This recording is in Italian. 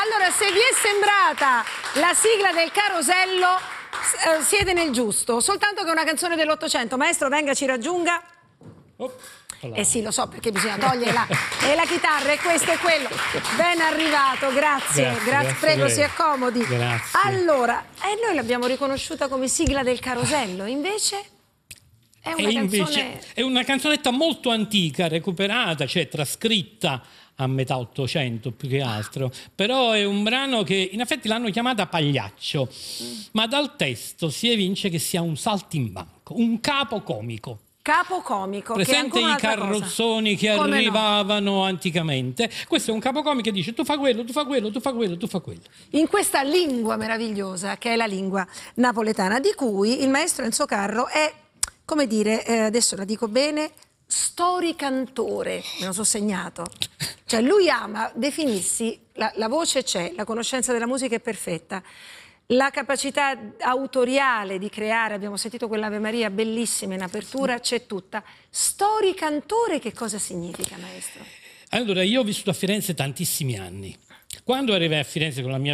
Allora, se vi è sembrata la sigla del Carosello, siete nel giusto. Soltanto che è una canzone dell'Ottocento. Maestro, venga, ci raggiunga. Sì, lo so, perché bisogna toglierla. E la chitarra, e questo e quello. Ben arrivato, grazie. Prego, si accomodi. Grazie. Allora, noi l'abbiamo riconosciuta come sigla del Carosello, invece è una canzone... È una canzonetta molto antica, recuperata, cioè trascritta a metà Ottocento più che altro, però è un brano che in effetti l'hanno chiamata Pagliaccio, ma dal testo si evince che sia un saltimbanco, un capo comico. Capocomico, Presente che è i carrozzoni che arrivavano anticamente. Questo è un capocomico che dice tu fa quello, tu fa quello, tu fa quello, tu fa quello. In questa lingua meravigliosa che è la lingua napoletana, di cui il maestro Enzo Carro è, come dire, adesso la dico bene, storicantore, me lo so segnato. Cioè lui ama definirsi, la voce c'è, la conoscenza della musica è perfetta, la capacità autoriale di creare, abbiamo sentito quell'Ave Maria bellissima in apertura, c'è tutta. Storicantore che cosa significa, maestro? Allora, io ho vissuto a Firenze tantissimi anni. Quando arrivai a Firenze con la mia